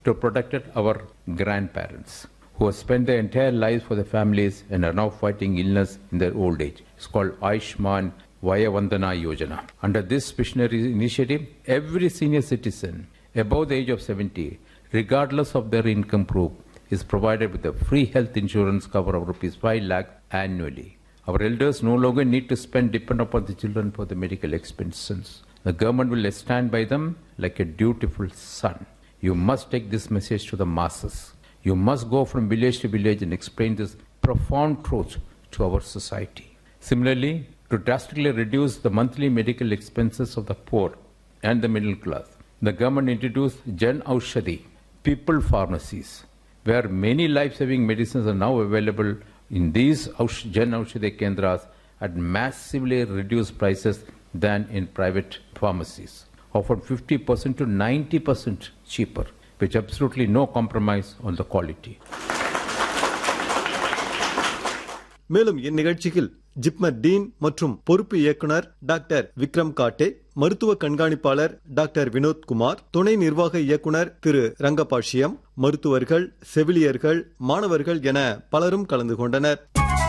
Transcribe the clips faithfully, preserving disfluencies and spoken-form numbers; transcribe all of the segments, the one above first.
to protect our grandparents who have spent their entire lives for their families and are now fighting illness in their old age. It's called Ayushman Vaya Vandana Yojana. Under this visionary initiative, every senior citizen above the age of seventy, regardless of their income group, is provided with a free health insurance cover of rupees five lakh annually. Our elders no longer need to spend depend upon the children for the medical expenses. The government will stand by them like a dutiful son. You must take this message to the masses. You must go from village to village and explain this profound truth to our society. Similarly, to drastically reduce the monthly medical expenses of the poor and the middle class, the government introduced Jan Aushadhi, people pharmacies, where many life-saving medicines are now available in these Jan Aushadhi Kendras at massively reduced prices than in private pharmacies, often fifty percent to ninety percent cheaper, with absolutely no compromise on the quality. மேலும் இந்நிகழ்ச்சியில் JIPMER dean மற்றும் பொறுப்பு இயக்குனர் doctor Vikram காட்டே, மருத்துவ கண்காணிப்பாளர் doctor Vinod Kumar, துணை நிர்வாக இயக்குனர் திரு ரங்கபாஷ்யம், மருத்துவர்கள், செவிலியர்கள், மாணவர்கள் என பலரும் கலந்து கொண்டனர்.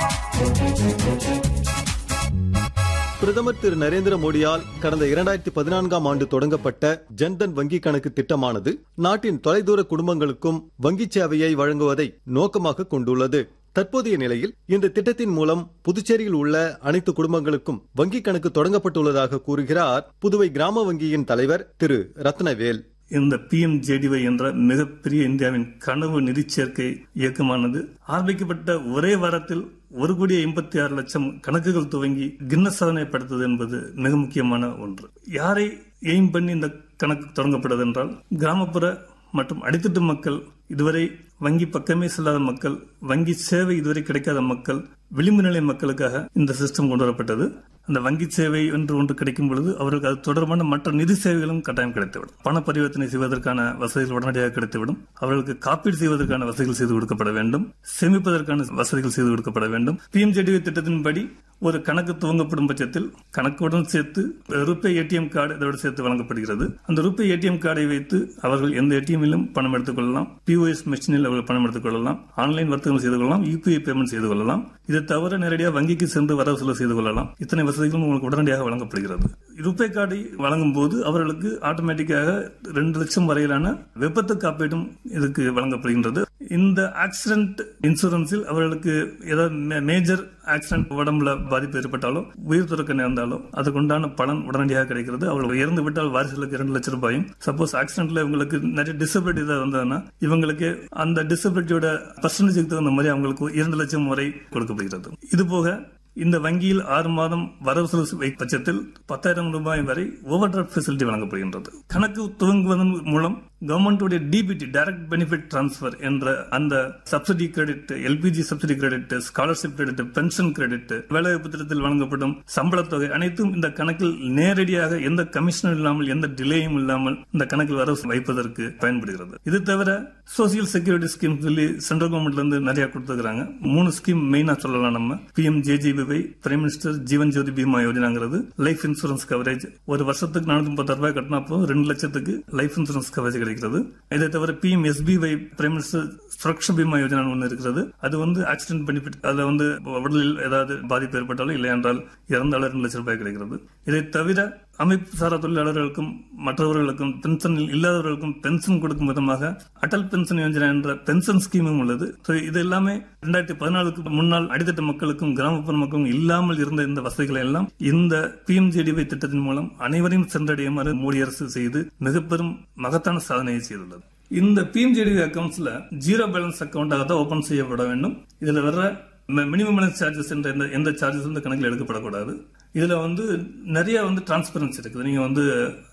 பிரதமர் திரு நரேந்திர மோடியால் கடந்த இரண்டாயிரத்தி பதினான்காம் ஆண்டு தொடங்கப்பட்ட ஜன்தன் வங்கி கணக்கு திட்டமானது நாட்டின் தொலைதூர குடும்பங்களுக்கும் வங்கி சேவையை வழங்குவதை நோக்கமாக கொண்டுள்ளது. தற்போதைய நிலையில் இந்த திட்டத்தின் மூலம் புதுச்சேரியில் உள்ள அனைத்து குடும்பங்களுக்கும் வங்கி கணக்கு தொடங்கப்பட்டுள்ளதாக கூறுகிறார் புதுவை கிராம வங்கியின் தலைவர் திரு ரத்னவேல். இந்த B M J D Y என்ற மிகப்பெரிய இந்தியாவின் கனவு நிதி சேர்க்கை இயக்கமானது ஆரம்பிக்கப்பட்ட ஒரே வாரத்தில் ஒரு கோடி எண்பத்தி ஆறு லட்சம் கணக்குகள் துவங்கி கின்னஸ் சாதனை படைத்தது என்பது மிக முக்கியமான ஒன்று. யாரை எய்ம் பண்ணி இந்த கணக்கு தொடங்கப்பட்டது என்றால், கிராமப்புற மற்றும் அடித்தட்டு மக்கள், இதுவரை வங்கி பக்கமே செல்லாத மக்கள், வங்கி சேவை இதுவரை கிடைக்காத மக்கள், விளிம்பு நிலை மக்களுக்காக இந்த சிஸ்டம் கொண்டு வரப்பட்டது. அந்த வங்கி சேவை என்று ஒன்று கிடைக்கும் பொழுது அவர்களுக்கு அது தொடர்பான மற்ற நிதி சேவைகளும் கட்டாயம் கிடைத்துவிடும். பண பரிவர்த்தனை செய்வதற்கான வசதிகள் உடனடியாக கிடைத்துவிடும். அவர்களுக்கு காப்பீடு செய்வதற்கான வசதிகள் செய்து கொடுக்கப்பட வேண்டும். சேமிப்பதற்கான வசதிகள் செய்து கொடுக்கப்பட வேண்டும். B M J D Y திட்டத்தின்படி ஒரு கணக்கு துவங்கப்படும் பட்சத்தில் கணக்குடன் சேர்த்து ரூபே ஏடிஎம் கார்டு இதோடு சேர்த்து வழங்கப்படுகிறது. அந்த ரூபே ஏடிஎம் கார்டை வைத்து அவர்கள் எந்த ஏடிஎம்மிலும் பணம் எடுத்துக் கொள்ளலாம். பிஓஎஸ் மெஷினில் அவர்கள் பணம் எடுத்துக் கொள்ளலாம். ஆன்லைன் வர்த்தகம் செய்து கொள்ளலாம். யூபிஐ பேமெண்ட் செய்து கொள்ளலாம். இதை தவிர நேரடியாக வங்கிக்கு சென்று வரவு செலவு செய்து கொள்ளலாம். இத்தனை வசதிகளும் உங்களுக்கு உடனடியாக வழங்கப்படுகிறது. ரூபே கார்டை வழங்கும் போது அவர்களுக்கு ஆட்டோமேட்டிக்காக ரெண்டு லட்சம் வரையிலான விபத்து காப்பீடும் இதுக்கு வழங்கப்படுகின்றது. இந்த ஆக்சிடென்ட் இன்சூரன்ஸில் அவர்களுக்கு ஏதாவது மேஜர் ஆக்சிடென்ட் உடம்புல பாதிப்பு ஏற்பட்டாலோ உயிர் துறக்க நேர்ந்தாலோ அதுக்குண்டான பலன் உடனடியாக கிடைக்கிறது. அவர்கள் இறந்து விட்டால் வாரிசுகளுக்கு இரண்டு லட்சம் ரூபாயும், சப்போஸ் ஆக்சிடென்ட்ல இவங்களுக்கு நிறைய டிசபிலிட்டி ஏதாவது வந்ததுன்னா இவங்களுக்கு அந்த டிசபிலிட்டியோட பர்சன்டேஜுக்கு தகுந்த மாதிரி அவங்களுக்கு இரண்டு லட்சம் வரை கொடுக்கப்படுகிறது. இதுபோக இந்த வங்கியில் ஆறு மாதம் வரவு செலவு பட்சத்தில் பத்தாயிரம் ரூபாய் வரை ஓவர் டிராஃப்ட் ஃபெசிலிட்டி வழங்கப்படுகின்றது. கணக்கு துவங்குவதன் மூலம் கவர்மெண்டுடைய டிபிடி டைரக்ட் பெனிஃபிட் டிரான்ஸ்பர் என்ற அந்த subsidy credit, LPG subsidy credit, scholarship credit, pension credit, வேலைவாய்ப்பு திட்டத்தில் வழங்கப்படும் சம்பள தொகை அனைத்தும் இந்த கணக்கில் நேரடியாக எந்த கமிஷனும் இல்லாமல் எந்த டிலேயும் இல்லாமல் இந்த கணக்கில் வரவு வைப்பதற்கு பயன்படுகிறது. இது தவிர சோசியல் செக்யூரிட்டி ஸ்கீம் சொல்லி சென்ட்ரல் கவர்மெண்ட்ல இருந்து நிறைய கொடுத்துருக்காங்க. மூணு ஸ்கீம் மெயினா சொல்லலாம். நம்ம B M J J P, prime minister Jeevan Jyoti Bima யோஜனாங்கிறது life insurance coverage. ஒரு வருஷத்துக்கு நானூத்தி முப்பத்தாறு ரூபாய் கட்டினா போதும் ரெண்டு லட்சத்துக்கு லைஃப் இன்சூரன்ஸ் கவரேஜ் கிடைக்கிறது. இதை தவிர B M S B Y, prime minister Suraksha Bima Yojana ஒன்று இருக்கிறது. அது வந்து ஆக்சிடென்ட் பெனிஃபிட், அதுல வந்து உடலில் ஏதாவது பாதிப்பு ஏற்பட்டாலும் இல்லை என்றால் இறந்தாலும் ரெண்டு லட்சம் ரூபாய் கிடைக்கிறது. இதை தவிர அமைப்பு சாரா தொழிலாளர்களுக்கும் மற்றவர்களுக்கும் பென்ஷன் இல்லாதவர்களுக்கும் பென்ஷன் கொடுக்கும் விதமாக அடல் பென்ஷன் யோஜனா என்ற பென்ஷன் ஸ்கீமும் உள்ளது. இது எல்லாமே இரண்டாயிரத்தி பதினாலுக்கு முன்னால் அடித்தட்டு மக்களுக்கும் கிராமப்புற மக்களும் இல்லாமல் இருந்த இந்த வசதிகளை எல்லாம் இந்த B M J D Y திட்டத்தின் மூலம் அனைவரையும் சென்றடையுமாறு மோடி அரசு செய்து மிக பெரும் மகத்தான சாதனையை செய்துள்ளது. இந்த B M J D Y அக்கௌண்ட்ஸ்ல zero balance அக்கௌண்டாக தான் ஓபன் செய்யப்பட வேண்டும். இதுல வர்ற மினிமம் பேலன்ஸ் சார்ஜஸ் என்ற எந்த சார்ஜஸ் வந்து கணக்கில் எடுக்கப்படக்கூடாது. இதுல வந்து நிறைய வந்து டிரான்ஸ்பரன்சி இருக்குது. நீங்க வந்து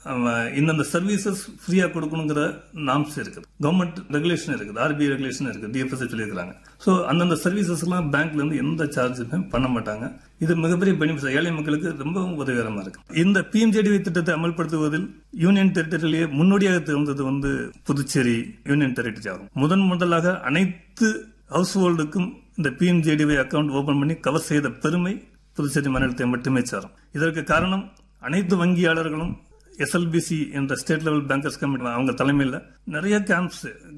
இந்த சர்வீசஸ் ஃப்ரீயா கொடுக்கணுங்கிற நாம்ஸ் இருக்குது, கவர்மெண்ட் ரெகுலேஷன் இருக்குது, ஆர்பிஐ ரெகுலேஷன் இருக்குது, டிஎஃப்எஸ் சொல்லியிருக்காங்க. சோ அந்தந்த சர்வீசஸ் எல்லாம் பேங்க்ல இருந்து எந்த சார்ஜுமே பண்ண மாட்டாங்க. இது மிகப்பெரிய பெனிஃபிட், ஏழை மக்களுக்கு ரொம்பவும் உதவிகரமா இருக்கு. இந்த B M J D Y திட்டத்தை அமல்படுத்துவதில் யூனியன் டெரிட்டரியிலேயே முன்னோடியாக திகழ்ந்தது வந்து புதுச்சேரி யூனியன் டெரிட்டரி ஆகும். முதன் முதலாக அனைத்து ஹவுஸ் ஹோல்டுக்கும் இந்த B M J D Y account open பண்ணி கவர் செய்த பெருமை புதுச்சேரி மாநிலத்தை மட்டுமே சாரும். இதற்கு காரணம் அனைத்து வங்கியாளர்களும் எஸ்எல்பிசி என்ற ஸ்டேட் லெவல் பேங்கர்ஸ் கமிட்டி அவங்க தலைமையில் நிறைய கேம்ப்ஸ்